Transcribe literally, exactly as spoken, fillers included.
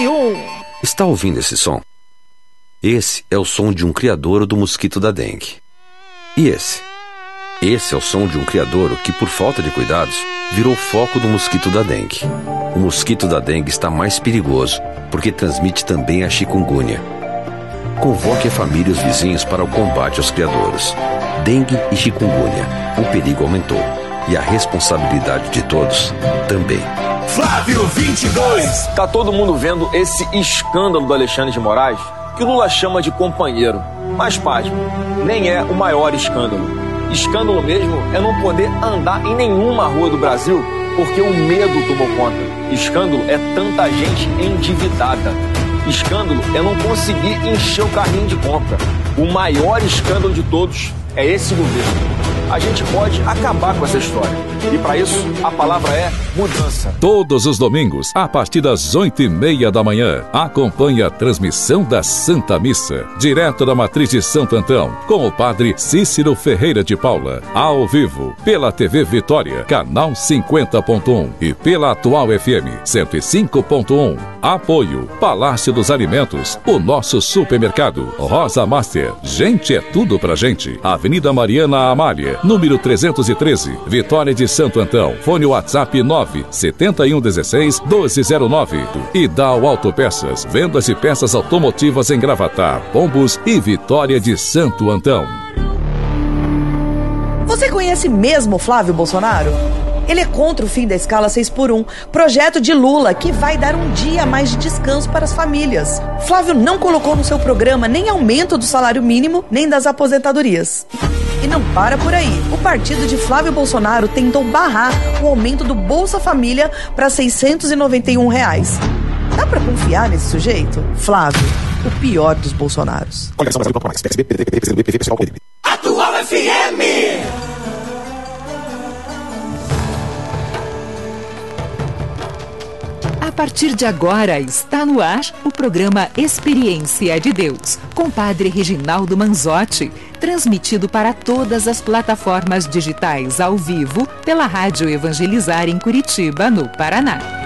e um. Está ouvindo esse som? Esse é o som de um criadouro do mosquito da dengue. E esse? Esse é o som de um criadouro que, por falta de cuidados, virou foco do mosquito da dengue. O mosquito da dengue está mais perigoso, porque transmite também a chikungunya. Convoque a família e os vizinhos para o combate aos criadouros. Dengue e chikungunya. O perigo aumentou. E a responsabilidade de todos também. Flávio vinte e dois. Tá todo mundo vendo esse escândalo do Alexandre de Moraes, que o Lula chama de companheiro. Mas, pasme, nem é o maior escândalo. Escândalo mesmo é não poder andar em nenhuma rua do Brasil porque o medo tomou conta. Escândalo é tanta gente endividada. Escândalo é não conseguir encher o carrinho de compra. O maior escândalo de todos é esse governo. A gente pode acabar com essa história. E para isso, a palavra é mudança. Todos os domingos, a partir das oito e meia da manhã, acompanhe a transmissão da Santa Missa, direto da Matriz de Santo Antão, com o padre Cícero Ferreira de Paula, ao vivo, pela T V Vitória, canal cinquenta ponto um e pela Atual F M cento e cinco ponto um. Apoio Palácio dos Alimentos, o nosso supermercado, Rosa Master, gente é tudo pra gente. Avenida Mariana Amália, número trezentos e treze, Vitória de Santo Antão. Fone WhatsApp nove sete um um seis doze zero nove. E Dal Autopeças, vendas e peças automotivas em Gravatar, Pombos e Vitória de Santo Antão. Você conhece mesmo Flávio Bolsonaro? Ele é contra o fim da escala seis por um, projeto de Lula que vai dar um dia a mais de descanso para as famílias. Flávio não colocou no seu programa nem aumento do salário mínimo, nem das aposentadorias. E não para por aí. O partido de Flávio Bolsonaro tentou barrar o aumento do Bolsa Família para seiscentos e noventa e um reais. Dá pra confiar nesse sujeito? Flávio, o pior dos Bolsonaros. Atual F M. A partir de agora está no ar o programa Experiência de Deus, com Padre Reginaldo Manzotti, transmitido para todas as plataformas digitais ao vivo pela Rádio Evangelizar em Curitiba, no Paraná.